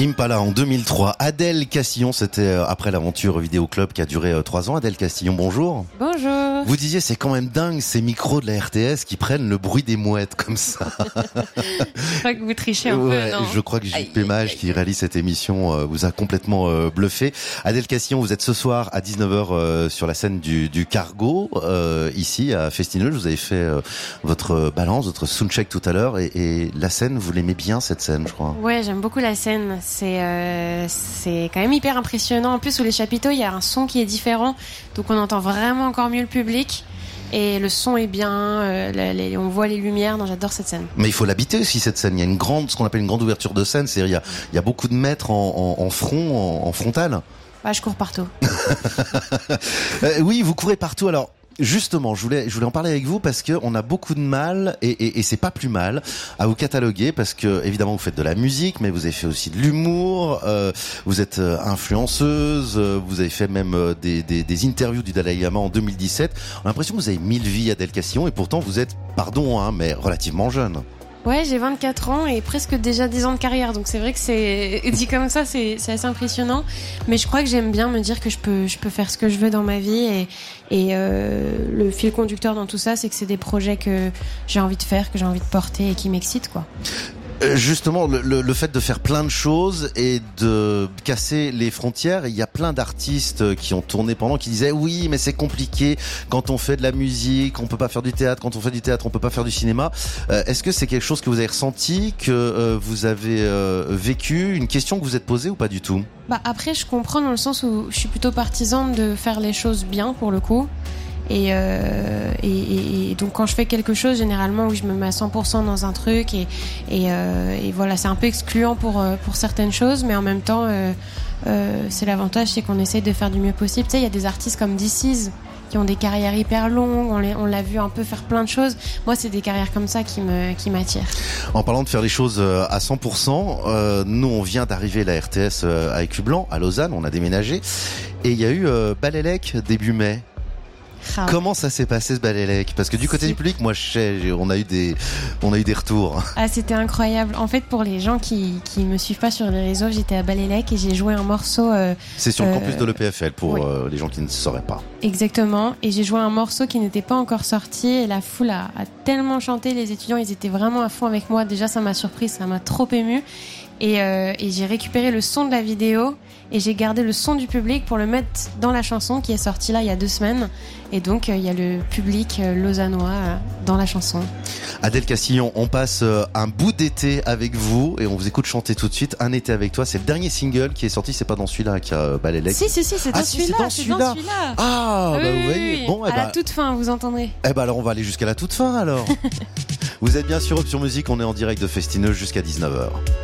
Impala en 2003. Adèle Castillon, c'était après l'aventure Vidéo Club qui a duré 3 ans. Adèle Castillon, bonjour. Bonjour. Vous disiez, c'est quand même dingue ces micros de la RTS qui prennent le bruit des mouettes comme ça. Je crois que vous trichez un peu, non ? Je crois que JP Mage qui réalise cette émission vous a complètement bluffé. Adèle Castillon, vous êtes ce soir à 19h sur la scène du Cargo, ici à Festineuil. Vous avez fait votre balance, votre soundcheck tout à l'heure et la scène, vous l'aimez bien cette scène, je crois. Ouais, j'aime beaucoup la scène. C'est quand même hyper impressionnant. En plus, sous les chapiteaux, il y a un son qui est différent, donc on entend vraiment encore mieux le public. Et le son est bien, on voit les lumières. Non, j'adore cette scène. Mais il faut l'habiter aussi cette scène. Il y a ce qu'on appelle une grande ouverture de scène. C'est-à-dire il y a beaucoup de mètres en front, en frontal. Bah, je cours partout. Oui, vous courez partout. Alors. Justement, je voulais en parler avec vous parce que on a beaucoup de mal et c'est pas plus mal à vous cataloguer parce que évidemment vous faites de la musique, mais vous avez fait aussi de l'humour, vous êtes influenceuse, vous avez fait même des interviews du Dalai Lama en 2017. On a l'impression que vous avez 1000 vies, Adèle Castillon, et pourtant vous êtes, pardon, mais relativement jeune. Ouais, j'ai 24 ans et presque déjà 10 ans de carrière, donc c'est vrai que c'est dit comme ça, c'est assez impressionnant. Mais je crois que j'aime bien me dire que je peux faire ce que je veux dans ma vie et le fil conducteur dans tout ça, c'est que c'est des projets que j'ai envie de faire, que j'ai envie de porter et qui m'excitent, quoi. Justement, le fait de faire plein de choses et de casser les frontières, il y a plein d'artistes qui ont tourné pendant, qui disaient oui, mais c'est compliqué quand on fait de la musique, on peut pas faire du théâtre, quand on fait du théâtre, on peut pas faire du cinéma. Est-ce que c'est quelque chose que vous avez ressenti, que vous avez vécu, une question que vous êtes posée ou pas du tout ? Bah après, je comprends dans le sens où je suis plutôt partisane de faire les choses bien pour le coup. Et donc quand je fais quelque chose, généralement, oui, je me mets à 100% dans un truc et voilà, c'est un peu excluant pour certaines choses, mais en même temps, c'est l'avantage, c'est qu'on essaye de faire du mieux possible. Tu sais, il y a des artistes comme DC's qui ont des carrières hyper longues, on l'a vu un peu faire plein de choses. Moi, c'est des carrières comme ça qui m'attirent. En parlant de faire les choses à 100%, nous, on vient d'arriver à la RTS à Écublanc, à Lausanne, on a déménagé, et il y a eu Balélec début mai. Ah. Comment ça s'est passé ce Balélec ? Parce que du côté du public, moi je sais, on a eu des retours. Ah, c'était incroyable. En fait, pour les gens qui me suivent pas sur les réseaux, j'étais à Balélec et j'ai joué un morceau. C'est sur le campus de l'EPFL pour les gens qui ne sauraient pas. Exactement. Et j'ai joué un morceau qui n'était pas encore sorti et la foule a tellement chanté. Les étudiants, ils étaient vraiment à fond avec moi. Déjà, ça m'a surprise, ça m'a trop émue. Et j'ai récupéré le son de la vidéo et j'ai gardé le son du public pour le mettre dans la chanson qui est sortie là il y a 2 semaines. Et donc il y a le public lausannois dans la chanson. Adèle Castillon, on passe un bout d'été avec vous et on vous écoute chanter tout de suite Un été avec toi. C'est le dernier single qui est sorti, c'est pas dans celui-là qui a Balélec. Si, c'est dans celui-là. Ah, oui, bah vous voyez. oui. Bon, à la toute fin, vous entendrez. Alors on va aller jusqu'à la toute fin alors. Vous êtes bien sur Option Musique, on est en direct de Festineuil jusqu'à 19h.